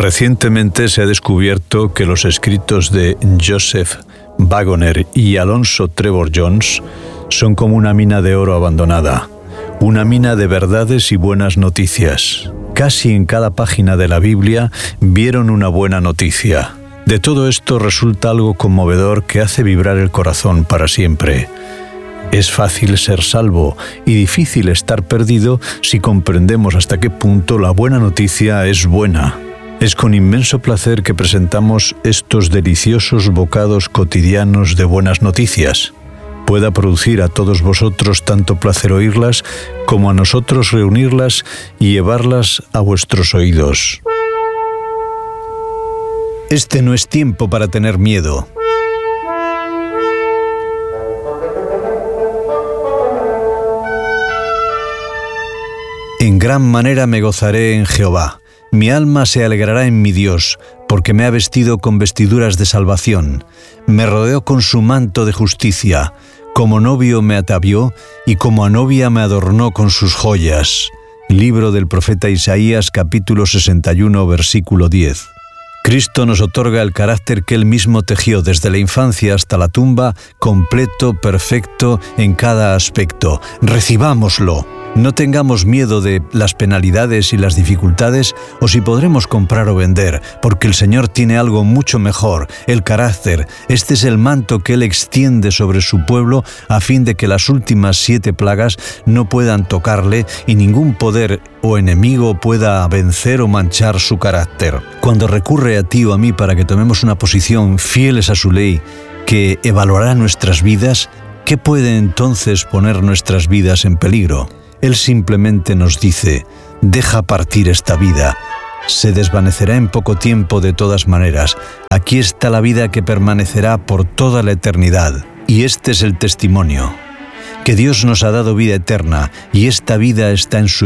Recientemente se ha descubierto que los escritos de Joseph Waggoner y Alonzo Trevor Jones son como una mina de oro abandonada, una mina de verdades y buenas noticias. Casi en cada página de la Biblia vieron una buena noticia. De todo esto resulta algo conmovedor que hace vibrar el corazón para siempre. Es fácil ser salvo y difícil estar perdido si comprendemos hasta qué punto la buena noticia es buena. Es con inmenso placer que presentamos estos deliciosos bocados cotidianos de buenas noticias. Pueda producir a todos vosotros tanto placer oírlas como a nosotros reunirlas y llevarlas a vuestros oídos. Este no es tiempo para tener miedo. En gran manera me gozaré en Jehová. Mi alma se alegrará en mi Dios, porque me ha vestido con vestiduras de salvación. Me rodeó con su manto de justicia. Como novio me atavió y como a novia me adornó con sus joyas. Libro del profeta Isaías, capítulo 61, versículo 10. Cristo nos otorga el carácter que Él mismo tejió desde la infancia hasta la tumba, completo, perfecto en cada aspecto. Recibámoslo. No tengamos miedo de las penalidades y las dificultades o si podremos comprar o vender, porque el Señor tiene algo mucho mejor, el carácter. Este es el manto que Él extiende sobre su pueblo a fin de que las últimas 7 plagas no puedan tocarle y ningún poder o enemigo pueda vencer o manchar su carácter. Cuando recurre a ti o a mí para que tomemos una posición fieles a su ley que evaluará nuestras vidas, ¿qué puede entonces poner nuestras vidas en peligro? Él simplemente nos dice, deja partir esta vida. Se desvanecerá en poco tiempo de todas maneras. Aquí está la vida que permanecerá por toda la eternidad. Y este es el testimonio, que Dios nos ha dado vida eterna, y esta vida está en su